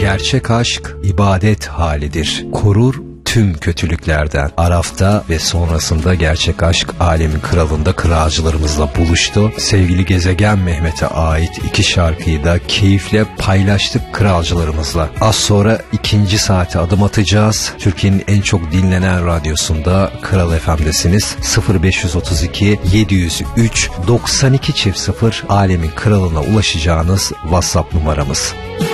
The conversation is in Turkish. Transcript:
Gerçek aşk ibadet halidir. Korur tüm kötülüklerden. Araf'ta ve sonrasında gerçek aşk alemin kralında kıracılarımızla buluştu. Sevgili Gezegen Mehmet'e ait 2 şarkıyı da keyifle paylaştık kralcılarımızla. Az sonra 2. saate adım atacağız. Türkiye'nin en çok dinlenen radyosunda Kral FM'desiniz. 0532 703 92 0 alemin kralına ulaşacağınız WhatsApp numaramız.